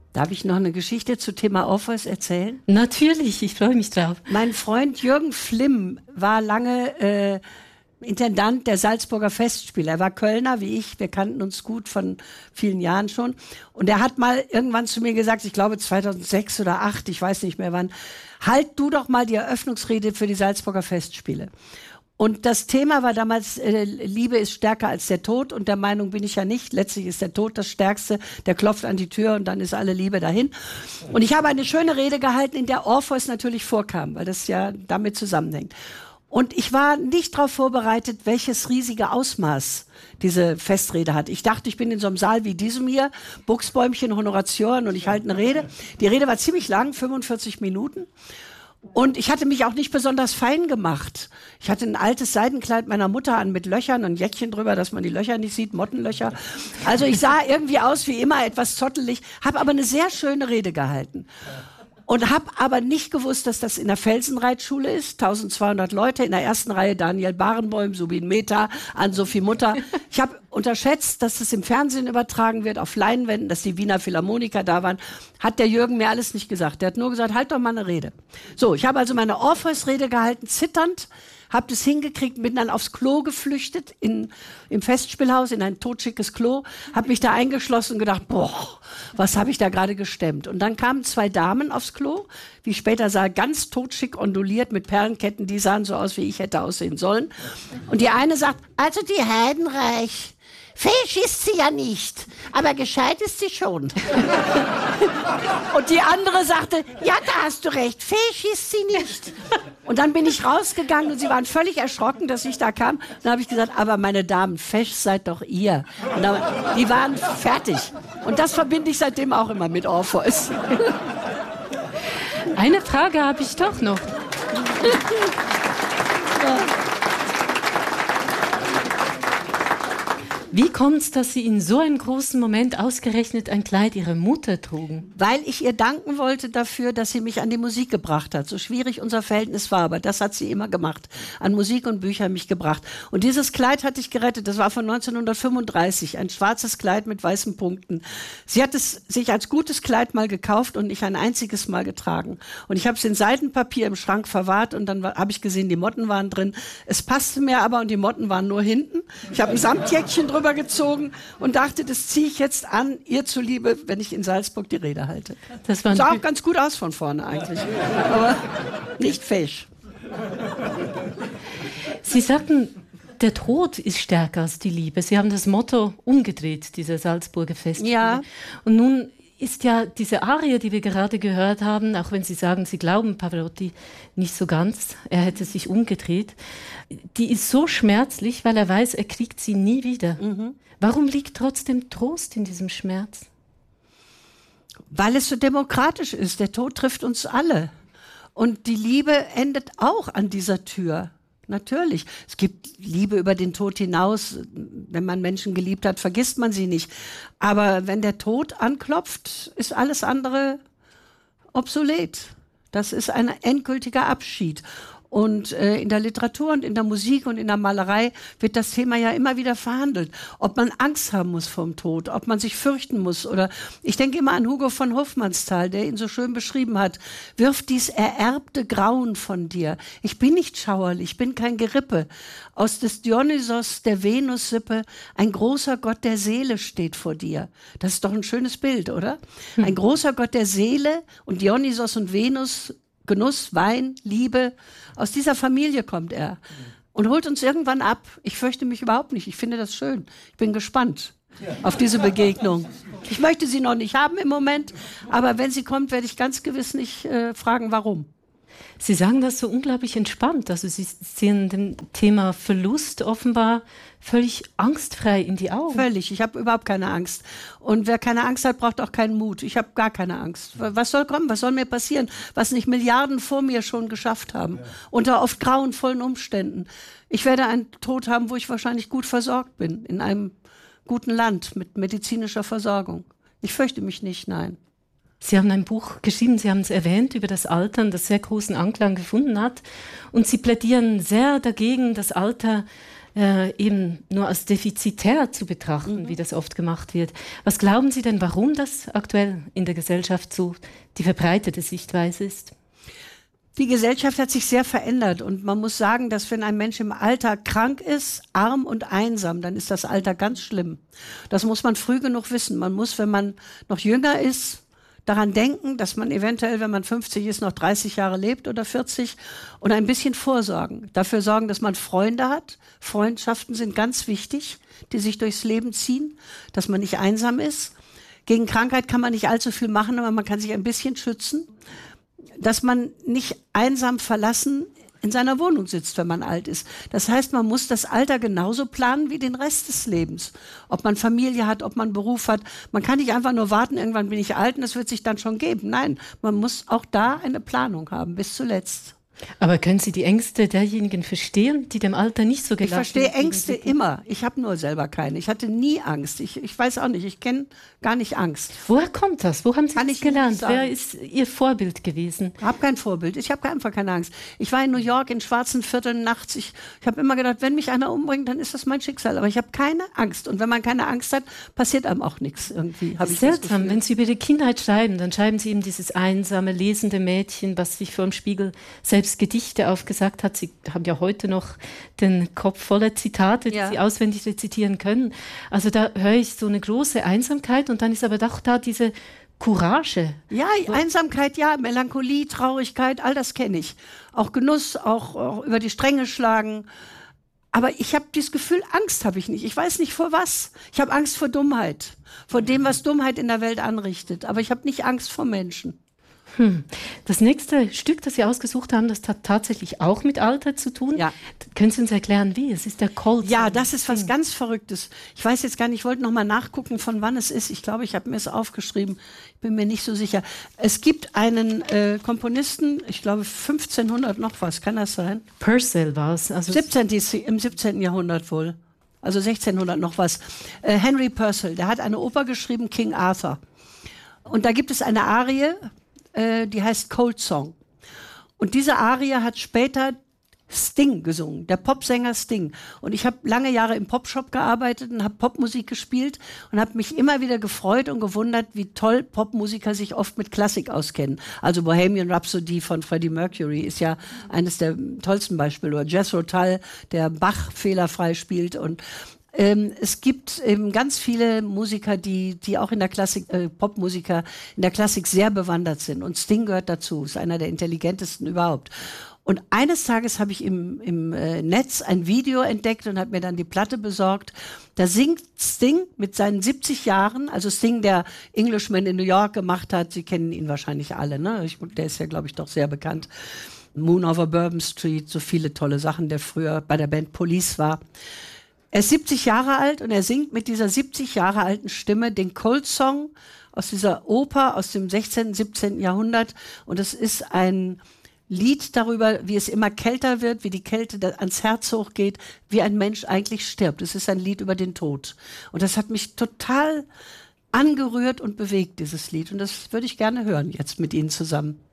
Darf ich noch eine Geschichte zu Thema Orpheus erzählen? Natürlich, ich freue mich drauf. Mein Freund Jürgen Flimm war lange Intendant der Salzburger Festspiele. Er war Kölner wie ich, wir kannten uns gut von vielen Jahren schon. Und er hat mal irgendwann zu mir gesagt, ich glaube 2006 oder 2008, ich weiß nicht mehr wann, halt du doch mal die Eröffnungsrede für die Salzburger Festspiele. Und das Thema war damals, Liebe ist stärker als der Tod, und der Meinung bin ich ja nicht. Letztlich ist der Tod das Stärkste, der klopft an die Tür und dann ist alle Liebe dahin. Und ich habe eine schöne Rede gehalten, in der Orpheus natürlich vorkam, weil das ja damit zusammenhängt. Und ich war nicht darauf vorbereitet, welches riesige Ausmaß diese Festrede hat. Ich dachte, ich bin in so einem Saal wie diesem hier, Buchsbäumchen, Honoratioren, und ich halte eine Rede. Die Rede war ziemlich lang, 45 Minuten. Und ich hatte mich auch nicht besonders fein gemacht. Ich hatte ein altes Seidenkleid meiner Mutter an mit Löchern und Jäckchen drüber, dass man die Löcher nicht sieht, Mottenlöcher. Also ich sah irgendwie aus wie immer, etwas zottelig, habe aber eine sehr schöne Rede gehalten. Und habe aber nicht gewusst, dass das in der Felsenreitschule ist. 1200 Leute, in der ersten Reihe Daniel Barenboim, Subin Mehta, Ann-Sophie Mutter. Ich habe unterschätzt, dass das im Fernsehen übertragen wird, auf Leinwänden, dass die Wiener Philharmoniker da waren. Hat der Jürgen mir alles nicht gesagt. Der hat nur gesagt, halt doch mal eine Rede. So, ich habe also meine Orpheus-Rede gehalten, zitternd, habe das hingekriegt, bin dann aufs Klo geflüchtet, im Festspielhaus, in ein totschickes Klo, habe mich da eingeschlossen und gedacht, boah, was habe ich da gerade gestemmt? Und dann kamen zwei Damen aufs Klo, wie ich später sah, ganz totschick onduliert mit Perlenketten, die sahen so aus, wie ich hätte aussehen sollen. Und die eine sagt, also die Heidenreich, fesch ist sie ja nicht, aber gescheit ist sie schon. Und die andere sagte, ja, da hast du recht, fesch ist sie nicht. Und dann bin ich rausgegangen und sie waren völlig erschrocken, dass ich da kam. Dann habe ich gesagt, aber meine Damen, fesch seid doch ihr. Und dann, die waren fertig. Und das verbinde ich seitdem auch immer mit Orpheus. Eine Frage habe ich doch noch. Wie kommt es, dass Sie in so einem großen Moment ausgerechnet ein Kleid Ihrer Mutter trugen? Weil ich ihr danken wollte dafür, dass sie mich an die Musik gebracht hat. So schwierig unser Verhältnis war, aber das hat sie immer gemacht. An Musik und Bücher mich gebracht. Und dieses Kleid hatte ich gerettet. Das war von 1935. Ein schwarzes Kleid mit weißen Punkten. Sie hat es sich als gutes Kleid mal gekauft und nicht ein einziges Mal getragen. Und ich habe es in Seidenpapier im Schrank verwahrt und dann habe ich gesehen, die Motten waren drin. Es passte mir aber und die Motten waren nur hinten. Ich habe ein Samtjäckchen drüber gezogen und dachte, das ziehe ich jetzt an, ihr zuliebe, wenn ich in Salzburg die Rede halte. Das sah auch ganz gut aus von vorne eigentlich, aber nicht fesch. Sie sagten, der Tod ist stärker als die Liebe. Sie haben das Motto umgedreht, dieser Salzburger Festspiele. Ja. Und nun ist ja diese Arie, die wir gerade gehört haben, auch wenn Sie sagen, Sie glauben Pavarotti nicht so ganz, er hätte sich umgedreht, die ist so schmerzlich, weil er weiß, er kriegt sie nie wieder. Mhm. Warum liegt trotzdem Trost in diesem Schmerz? Weil es so demokratisch ist. Der Tod trifft uns alle. Und die Liebe endet auch an dieser Tür. Natürlich. Es gibt Liebe über den Tod hinaus. Wenn man Menschen geliebt hat, vergisst man sie nicht. Aber wenn der Tod anklopft, ist alles andere obsolet. Das ist ein endgültiger Abschied. Und in der Literatur und in der Musik und in der Malerei wird das Thema ja immer wieder verhandelt. Ob man Angst haben muss vom Tod, ob man sich fürchten muss. Oder ich denke immer an Hugo von Hofmannsthal, der ihn so schön beschrieben hat. Wirf dies ererbte Grauen von dir. Ich bin nicht schauerlich, ich bin kein Gerippe. Aus des Dionysos der Venussippe ein großer Gott der Seele steht vor dir. Das ist doch ein schönes Bild, oder? Ein großer Gott der Seele und Dionysos und Venus, Genuss, Wein, Liebe, aus dieser Familie kommt er und holt uns irgendwann ab. Ich fürchte mich überhaupt nicht. Ich finde das schön. Ich bin gespannt auf diese Begegnung. Ich möchte sie noch nicht haben im Moment, aber wenn sie kommt, werde ich ganz gewiss nicht fragen, warum. Sie sagen das so unglaublich entspannt. Also Sie sehen dem Thema Verlust offenbar völlig angstfrei in die Augen. Völlig. Ich habe überhaupt keine Angst. Und wer keine Angst hat, braucht auch keinen Mut. Ich habe gar keine Angst. Was soll kommen? Was soll mir passieren? Was nicht Milliarden vor mir schon geschafft haben. Unter oft grauenvollen Umständen. Ich werde einen Tod haben, wo ich wahrscheinlich gut versorgt bin. In einem guten Land mit medizinischer Versorgung. Ich fürchte mich nicht, nein. Sie haben ein Buch geschrieben, Sie haben es erwähnt, über das Altern, das sehr großen Anklang gefunden hat. Und Sie plädieren sehr dagegen, das Alter eben nur als defizitär zu betrachten, wie das oft gemacht wird. Was glauben Sie denn, warum das aktuell in der Gesellschaft so die verbreitete Sichtweise ist? Die Gesellschaft hat sich sehr verändert und man muss sagen, dass wenn ein Mensch im Alter krank ist, arm und einsam, dann ist das Alter ganz schlimm. Das muss man früh genug wissen. Man muss, wenn man noch jünger ist, daran denken, dass man eventuell, wenn man 50 ist, noch 30 Jahre lebt oder 40 und ein bisschen vorsorgen. Dafür sorgen, dass man Freunde hat. Freundschaften sind ganz wichtig, die sich durchs Leben ziehen, dass man nicht einsam ist. Gegen Krankheit kann man nicht allzu viel machen, aber man kann sich ein bisschen schützen. Dass man nicht einsam verlassen in seiner Wohnung sitzt, wenn man alt ist. Das heißt, man muss das Alter genauso planen wie den Rest des Lebens. Ob man Familie hat, ob man Beruf hat. Man kann nicht einfach nur warten, irgendwann bin ich alt und das wird sich dann schon geben. Nein, man muss auch da eine Planung haben, bis zuletzt. Aber können Sie die Ängste derjenigen verstehen, die dem Alter nicht so gelassen sind? Ich verstehe Ängste immer. Ich habe nur selber keine. Ich hatte nie Angst. Ich weiß auch nicht, ich kenne gar nicht Angst. Woher kommt das? Wo haben Sie das gelernt? Wer ist Ihr Vorbild gewesen? Ich habe kein Vorbild. Ich habe einfach keine Angst. Ich war in New York in schwarzen Vierteln nachts. Ich habe immer gedacht, wenn mich einer umbringt, dann ist das mein Schicksal. Aber ich habe keine Angst. Und wenn man keine Angst hat, passiert einem auch nichts irgendwie. Seltsam. Wenn Sie über die Kindheit schreiben, dann schreiben Sie eben dieses einsame, lesende Mädchen, was sich vor dem Spiegel selbst Gedichte aufgesagt hat. Sie haben ja heute noch den Kopf voller Zitate, die Sie auswendig rezitieren können. Also da höre ich so eine große Einsamkeit und dann ist aber doch da diese Courage. Ja, Einsamkeit, ja, Melancholie, Traurigkeit, all das kenne ich. Auch Genuss, auch über die Stränge schlagen. Aber ich habe dieses Gefühl, Angst habe ich nicht. Ich weiß nicht vor was. Ich habe Angst vor Dummheit, vor dem, was Dummheit in der Welt anrichtet. Aber ich habe nicht Angst vor Menschen. Das nächste Stück, das Sie ausgesucht haben, das hat tatsächlich auch mit Alter zu tun. Ja. Können Sie uns erklären, wie? Es ist der Cold Song. Ja, das ist was ganz Verrücktes. Ich weiß jetzt gar nicht, ich wollte noch mal nachgucken, von wann es ist. Ich glaube, ich habe mir es aufgeschrieben. Ich bin mir nicht so sicher. Es gibt einen Komponisten, ich glaube 1500 noch was, kann das sein? Purcell war es. Also im 17. Jahrhundert wohl. Also 1600 noch was. Henry Purcell, der hat eine Oper geschrieben, King Arthur. Und da gibt es eine Arie, die heißt Cold Song. Und diese Arie hat später Sting gesungen, der Popsänger Sting. Und ich habe lange Jahre im Popshop gearbeitet und habe Popmusik gespielt und habe mich immer wieder gefreut und gewundert, wie toll Popmusiker sich oft mit Klassik auskennen. Also Bohemian Rhapsody von Freddie Mercury ist ja eines der tollsten Beispiele. Oder Jethro Tull, der Bach fehlerfrei spielt. Und es gibt eben ganz viele Musiker, die auch in der Klassik, Popmusiker in der Klassik sehr bewandert sind. Und Sting gehört dazu, ist einer der intelligentesten überhaupt. Und eines Tages habe ich im Netz ein Video entdeckt und habe mir dann die Platte besorgt. Da singt Sting mit seinen 70 Jahren, also Sting, der Englishman in New York gemacht hat. Sie kennen ihn wahrscheinlich alle, ne? Der ist ja, glaube ich, doch sehr bekannt. Moon over Bourbon Street, so viele tolle Sachen, der früher bei der Band Police war. Er ist 70 Jahre alt und er singt mit dieser 70 Jahre alten Stimme den Cold Song aus dieser Oper aus dem 16., 17. Jahrhundert. Und es ist ein Lied darüber, wie es immer kälter wird, wie die Kälte ans Herz hochgeht, wie ein Mensch eigentlich stirbt. Es ist ein Lied über den Tod. Und das hat mich total angerührt und bewegt, dieses Lied. Und das würde ich gerne hören jetzt mit Ihnen zusammen.